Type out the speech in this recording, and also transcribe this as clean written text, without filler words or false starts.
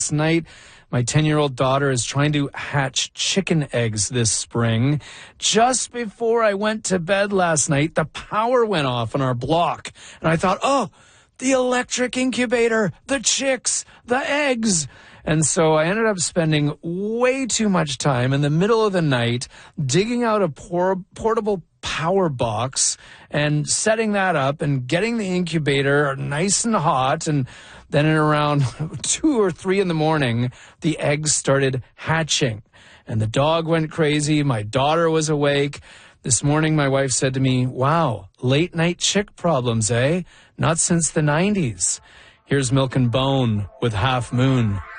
Last night, my 10-year-old daughter is trying to hatch chicken eggs this spring. Just before I went to bed last night, the power went off on our block. And I thought, oh, the electric incubator, the chicks, the eggs. And so I ended up spending way too much time in the middle of the night digging out a portable power box and setting that up and getting the incubator nice and hot. And then at around 2 or 3 in the morning, the eggs started hatching. And the dog went crazy. My daughter was awake. This morning, my wife said to me, wow, late night chick problems, eh? Not since the 90s. Here's Milk and Bone with Half Moon.